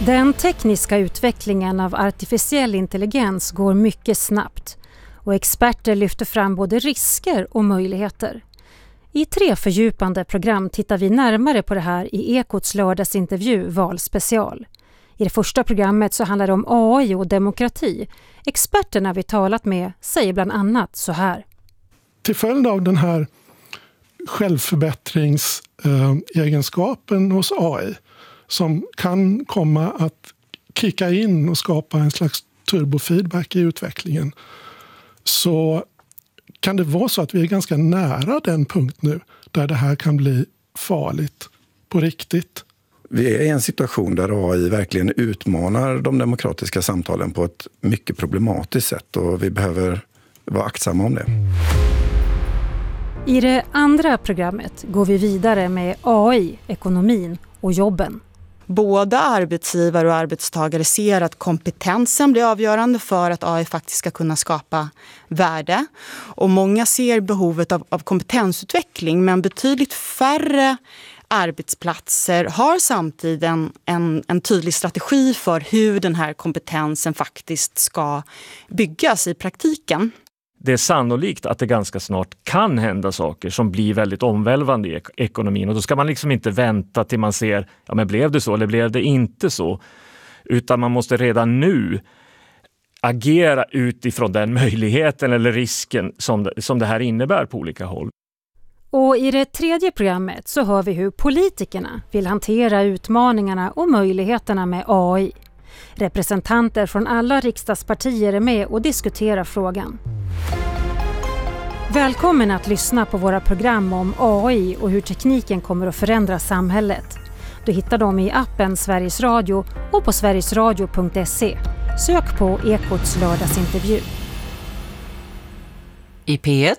Den tekniska utvecklingen av artificiell intelligens går mycket snabbt och experter lyfter fram både risker och möjligheter. I 3 fördjupande program tittar vi närmare på det här i Ekots lördagsintervju Valspecial. I det första programmet så handlar det om AI och demokrati. Experterna vi talat med säger bland annat så här. Till följd av den här självförbättringsegenskapen hos AI som kan komma att kicka in och skapa en slags turbofeedback i utvecklingen, så kan det vara så att vi är ganska nära den punkt nu där det här kan bli farligt på riktigt. Vi är i en situation där AI verkligen utmanar de demokratiska samtalen på ett mycket problematiskt sätt och vi behöver vara aktsamma om det. I det andra programmet går vi vidare med AI, ekonomin och jobben. Både arbetsgivare och arbetstagare ser att kompetensen blir avgörande för att AI faktiskt ska kunna skapa värde. Och många ser behovet av kompetensutveckling, men betydligt färre arbetsplatser har samtidigt en tydlig strategi för hur den här kompetensen faktiskt ska byggas i praktiken. Det är sannolikt att det ganska snart kan hända saker som blir väldigt omvälvande i ekonomin. Och då ska man liksom inte vänta till man ser, ja men blev det så eller blev det inte så? Utan man måste redan nu agera utifrån den möjligheten eller risken som det här innebär på olika håll. Och i det tredje programmet så hör vi hur politikerna vill hantera utmaningarna och möjligheterna med AI. Representanter från alla riksdagspartier är med och diskuterar frågan. Välkommen att lyssna på våra program om AI och hur tekniken kommer att förändra samhället. Du hittar dem i appen Sveriges Radio och på sverigesradio.se. Sök på Ekots lördagsintervju. I P1